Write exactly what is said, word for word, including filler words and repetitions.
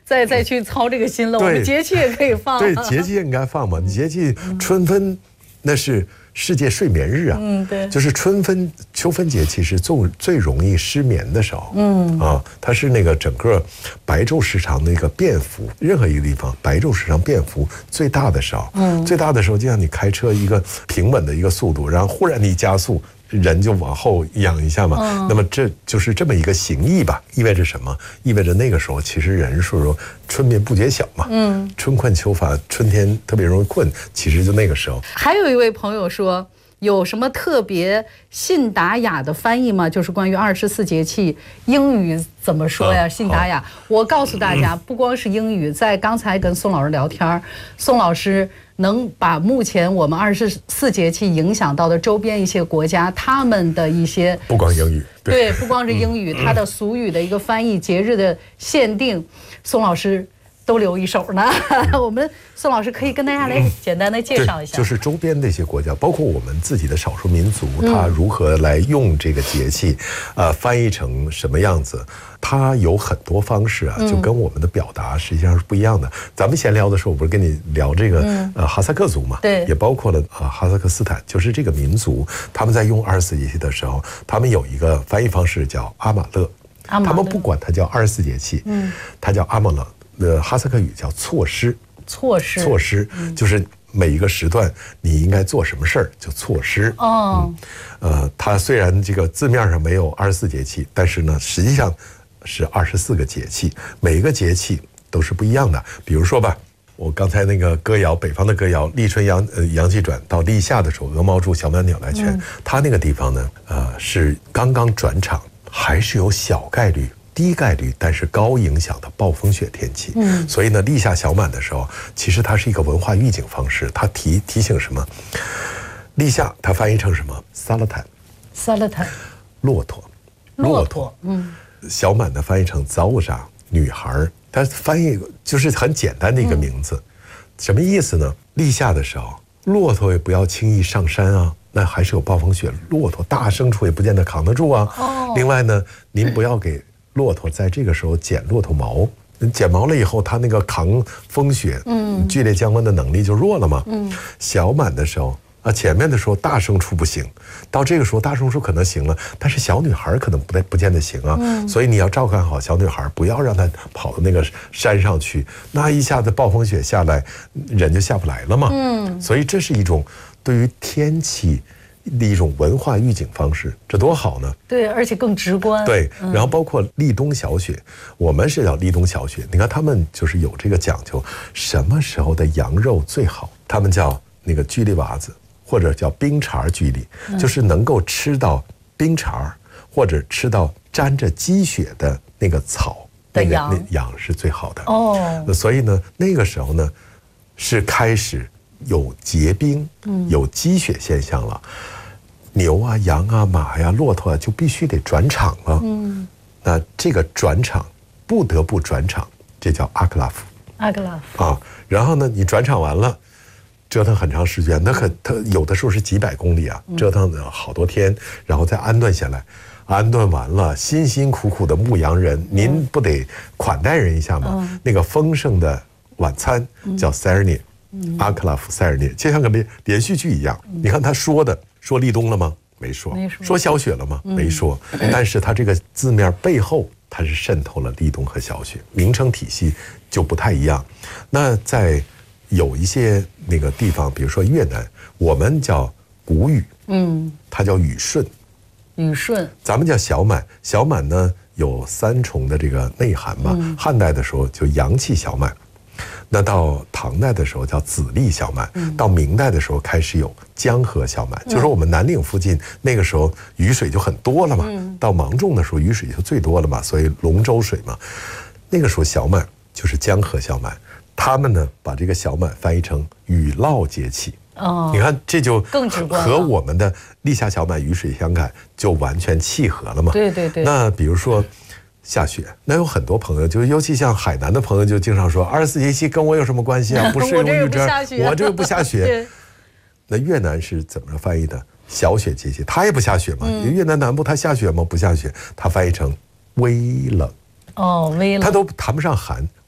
再再去操这个心了。我们节气也可以放， 对，节气应该放嘛。节气春分，那是世界睡眠日啊， 嗯，对， 就是春分、秋分节气是最最容易失眠的时候，嗯啊，它是那个整个白昼时长的一个变幅，任何一个地方白昼时长变幅最大的时候，嗯，最大的时候就像你开车一个平稳的一个速度，然后忽然你加速。人就往后仰一下嘛，嗯、那么这就是这么一个形意吧，意味着什么？意味着那个时候其实人是说春眠不觉晓嘛，嗯，春困秋乏，春天特别容易困，其实就那个时候。 还有一位朋友说，有什么特别信达雅的翻译吗？就是关于二十四节气，英语怎么说呀？嗯、信达雅，我告诉大家，不光是英语，在刚才跟宋老师聊天，宋老师。能把目前我们二十四节气影响到的周边一些国家，他们的一些不光英语， 对，对不光是英语，嗯、它的俗语的一个翻译、节日的限定，宋老师都留一手呢。我们宋老师可以跟大家来简单的介绍一下， 就是周边的一些国家，包括我们自己的少数民族，它如何来用这个节气，呃，翻译成什么样子。它有很多方式啊，就跟我们的表达实际上是不一样的。嗯、咱们闲聊的时候，我不是跟你聊这个、嗯、呃哈萨克族嘛？对，也包括了啊、呃、哈萨克斯坦，就是这个民族，他们在用二十四节气的时候，他们有一个翻译方式叫阿玛勒。阿玛勒，他们不管它叫二十四节气，嗯，它叫阿玛勒。呃，哈萨克语叫措施。 措施。 措施、嗯、就是每一个时段你应该做什么事儿，就措施。哦、嗯，呃，它虽然这个字面上没有二十四节气，但是呢，实际上。是二十四个节气，每一个节气都是不一样的。比如说吧，我刚才那个歌谣，北方的歌谣，立春阳呃阳气转到立夏的时候，鹅毛住小满鸟来泉，嗯、它那个地方呢，呃是刚刚转场，还是有小概率、低概率但是高影响的暴风雪天气。嗯，所以呢，立夏小满的时候，其实它是一个文化预警方式，它提提醒什么？立夏它翻译成什么？萨勒坦， 萨勒坦， 骆驼， 骆驼，嗯。 小满的翻译成早扎女孩，它翻译就是很简单的一个名字，嗯、什么意思呢？立夏的时候，骆驼也不要轻易上山啊，那还是有暴风雪，骆驼大牲畜也不见得扛得住啊。哦、另外呢，您不要给骆驼在这个时候剪骆驼毛，剪毛了以后，它那个扛风雪、嗯，剧烈降温的能力就弱了嘛。嗯，小满的时候。啊，前面的时候大牲畜不行，到这个时候大牲畜可能行了，但是小女孩可能不不见得行啊。嗯、所以你要照看好小女孩，不要让她跑到那个山上去，那一下子暴风雪下来，人就下不来了嘛。嗯，所以这是一种对于天气的一种文化预警方式，这多好呢？ 对，而且更直观。 对，然后包括立冬小雪，嗯、我们是叫立冬小雪，你看他们就是有这个讲究，什么时候的羊肉最好？他们叫那个居里娃子。或者叫冰碴居里，就是能够吃到冰碴，或者吃到沾着积雪的那个草的羊， 那个那羊是最好的哦。所以呢，那个时候呢，是开始有结冰、有积雪现象了。牛啊、羊啊、马呀、骆驼啊，就必须得转场了。嗯，那这个转场不得不转场，这叫阿克拉夫。 阿克拉夫啊，然后呢，你转场完了。折腾很长时间，那可它有的时候是几百公里啊，折腾了好多天，然后再安顿下来，安顿完了，辛辛苦苦的牧羊人，您不得款待人一下吗？嗯、那个丰盛的晚餐叫塞尔涅，嗯、阿克拉夫塞尔涅，就像个连连续剧一样。嗯、你看他说的，说立冬了吗？没说。没说。说小雪了吗？嗯、没说。但是他这个字面背后，它是渗透了立冬和小雪，名称体系就不太一样。那在有一些那个地方，比如说越南，我们叫谷雨，嗯，它叫雨顺， 雨顺， 咱们叫小满。小满呢有三重的这个内涵嘛。嗯、汉代的时候就阳气小满，那到唐代的时候叫子立小满，嗯、到明代的时候开始有江河小满，嗯、就是我们南岭附近那个时候雨水就很多了嘛。嗯、到芒种的时候雨水就最多了嘛，所以龙舟水嘛，那个时候小满就是江河小满。他们呢，把这个小满翻译成雨涝节气。哦，你看这就更直观了， 和我们的立夏小满雨水相赶就完全契合了嘛。 对对对。 那比如说下雪，那有很多朋友，就尤其像海南的朋友，就经常说二十四节气跟我有什么关系啊？不是用预知，我这个不下雪。那越南是怎么翻译的？小雪节气，它也不下雪嘛。嗯、越南南部它下雪吗？不下雪，它翻译成微冷。 哦，微冷， 它都谈不上寒，